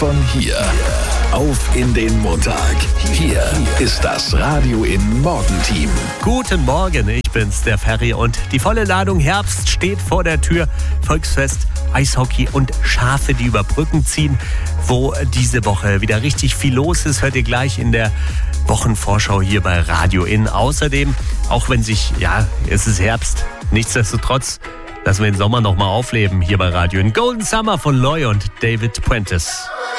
von hier. Auf in den Montag. Hier ist das Radio in Morgenteam. Guten Morgen, ich bin's, der Ferry, und die volle Ladung Herbst steht vor der Tür. Volksfest, Eishockey und Schafe, die über Brücken ziehen. Wo diese Woche wieder richtig viel los ist, hört ihr gleich in der Wochenvorschau hier bei Radio In. Außerdem, auch wenn es ist Herbst, nichtsdestotrotz lassen wir den Sommer nochmal aufleben hier bei Radio In. Golden Summer von Loy und David Puentes.